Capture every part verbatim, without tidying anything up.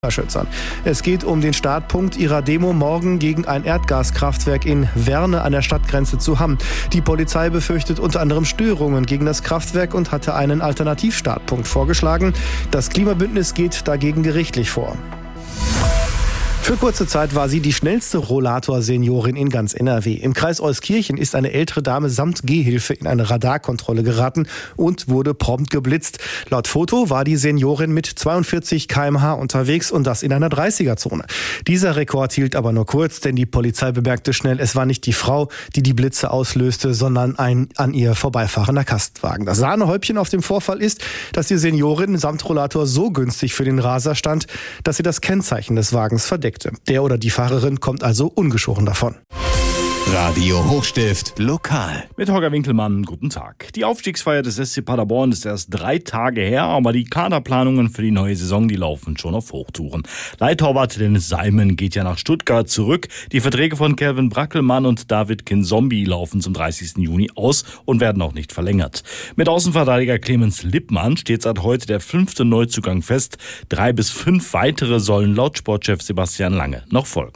Schützern. Es geht um den Startpunkt ihrer Demo morgen gegen ein Erdgaskraftwerk in Werne an der Stadtgrenze zu Hamm. Die Polizei befürchtet unter anderem Störungen gegen das Kraftwerk und hatte einen Alternativstartpunkt vorgeschlagen. Das Klimabündnis geht dagegen gerichtlich vor. Für kurze Zeit war sie die schnellste Rollator-Seniorin in ganz N R W. Im Kreis Euskirchen ist eine ältere Dame samt Gehhilfe in eine Radarkontrolle geraten und wurde prompt geblitzt. Laut Foto war die Seniorin mit zweiundvierzig Kilometer pro Stunde unterwegs und das in einer dreißiger-Zone. Dieser Rekord hielt aber nur kurz, denn die Polizei bemerkte schnell, es war nicht die Frau, die die Blitze auslöste, sondern ein an ihr vorbeifahrender Kastenwagen. Das Sahnehäubchen auf dem Vorfall ist, dass die Seniorin samt Rollator so günstig für den Raser stand, dass sie das Kennzeichen des Wagens verdeckt. Der oder die Fahrerin kommt also ungeschoren davon. Radio Hochstift lokal. Mit Holger Winkelmann, guten Tag. Die Aufstiegsfeier des S C Paderborn ist erst drei Tage her, aber die Kaderplanungen für die neue Saison, die laufen schon auf Hochtouren. Leittorwart Dennis Seimen geht ja nach Stuttgart zurück. Die Verträge von Kelvin Brackelmann und David Kinzombie laufen zum dreißigsten Juni aus und werden auch nicht verlängert. Mit Außenverteidiger Clemens Lippmann steht seit heute der fünfte Neuzugang fest. Drei bis fünf weitere sollen laut Sportchef Sebastian Lange noch folgen.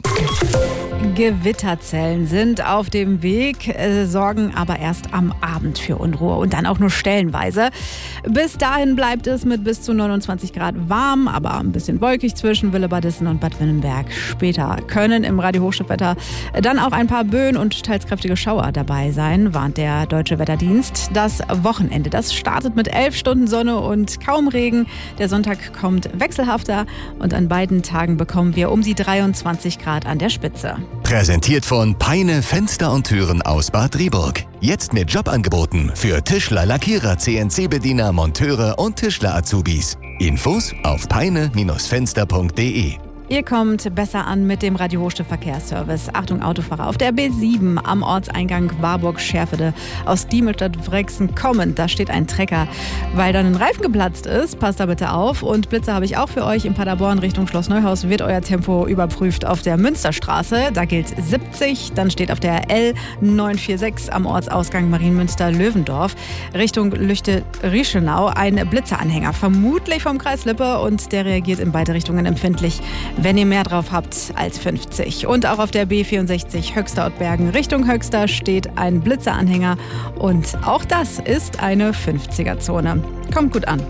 Gewitterzellen sind auf dem Weg, äh, sorgen aber erst am Abend für Unruhe und dann auch nur stellenweise. Bis dahin bleibt es mit bis zu neunundzwanzig Grad warm, aber ein bisschen wolkig zwischen Willebadessen und Bad Winnenberg. Später können im Radio Hochstiftwetter dann auch ein paar Böen und teils kräftige Schauer dabei sein, warnt der Deutsche Wetterdienst. Das Wochenende, das startet mit elf Stunden Sonne und kaum Regen. Der Sonntag kommt wechselhafter und an beiden Tagen bekommen wir um die dreiundzwanzig Grad an der Spitze. Präsentiert von Peine Fenster und Türen aus Bad Rieburg. Jetzt mit Jobangeboten für Tischler, Lackierer, C N C-Bediener, Monteure und Tischler-Azubis. Infos auf peine Fenster punkt de. Ihr kommt besser an mit dem Radio Hochstift Verkehrsservice. Achtung Autofahrer, auf der B sieben am Ortseingang Warburg-Schärfede aus Diemelstadt-Wrexen kommend. Da steht ein Trecker, weil dann ein Reifen geplatzt ist. Passt da bitte auf. Und Blitzer habe ich auch für euch. In Paderborn Richtung Schloss Neuhaus wird euer Tempo überprüft auf der Münsterstraße. Da gilt siebzig. Dann steht auf der L neunhundertvierundsechzig am Ortsausgang Marienmünster-Löwendorf Richtung Lüchte-Riechenau ein Blitzeranhänger. Vermutlich vom Kreis Lippe und der reagiert in beide Richtungen empfindlich, wenn ihr mehr drauf habt als fünfzig. Und auch auf der B vierundsechzig Höxter-Ottbergen Richtung Höxter steht ein Blitzeranhänger. Und auch das ist eine fünfziger-Zone. Kommt gut an.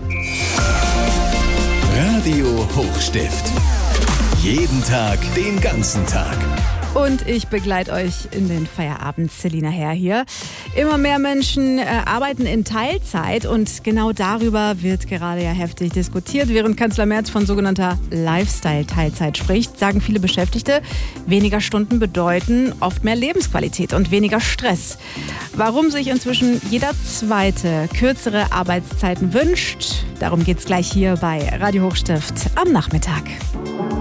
Radio Hochstift. Jeden Tag, den ganzen Tag. Und ich begleite euch in den Feierabend. Selina Herr hier. Immer mehr Menschen äh, arbeiten in Teilzeit und genau darüber wird gerade ja heftig diskutiert. Während Kanzler Merz von sogenannter Lifestyle-Teilzeit spricht, sagen viele Beschäftigte, weniger Stunden bedeuten oft mehr Lebensqualität und weniger Stress. Warum sich inzwischen jeder Zweite kürzere Arbeitszeiten wünscht, darum geht's gleich hier bei Radio Hochstift am Nachmittag.